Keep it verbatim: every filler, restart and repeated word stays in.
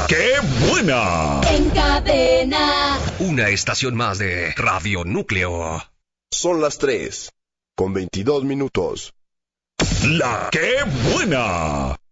La que buena. En cadena. Una estación más de Radio Núcleo. Son las tres, con veintidós minutos. La que buena.